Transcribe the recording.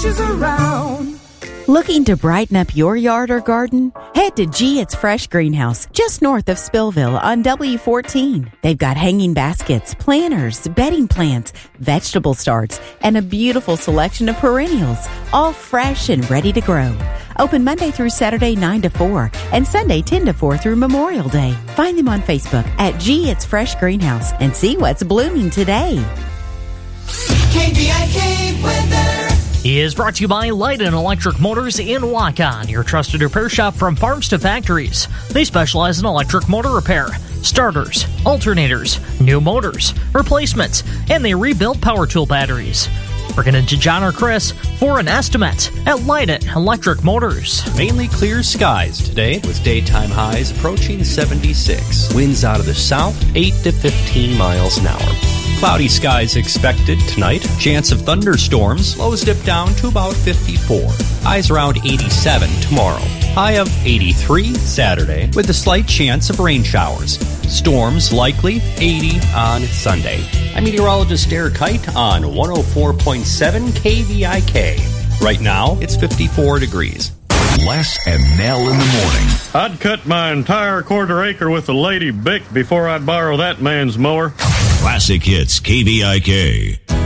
she's around. Looking to brighten up your yard or garden? Head to G It's Fresh Greenhouse, just north of Spillville on W14. They've got hanging baskets, planters, bedding plants, vegetable starts, and a beautiful selection of perennials, all fresh and ready to grow. Open Monday through Saturday 9 to 4 and Sunday 10 to 4 through Memorial Day. Find them on Facebook at G It's Fresh Greenhouse and see what's blooming today. KVIK weather. Is brought to you by Light and Electric Motors in Waukon, your trusted repair shop from farms to factories. They specialize in electric motor repair, starters, alternators, new motors, replacements, and they rebuild power tool batteries. We're going to John or Chris for an estimate at Light and Electric Motors. Mainly clear skies today with daytime highs approaching 76. Winds out of the south 8 to 15 miles an hour. Cloudy skies expected tonight. Chance of thunderstorms. Lows dip down to about 54. Highs around 87 tomorrow. High of 83 Saturday with a slight chance of rain showers. Storms likely 80 on Sunday. I'm meteorologist Derek Kite on 104.7 KVIK. Right now, it's 54 degrees. Les and Nell in the morning. I'd cut my entire quarter acre with a Lady Bic before I'd borrow that man's mower. Classic Hits KVIK.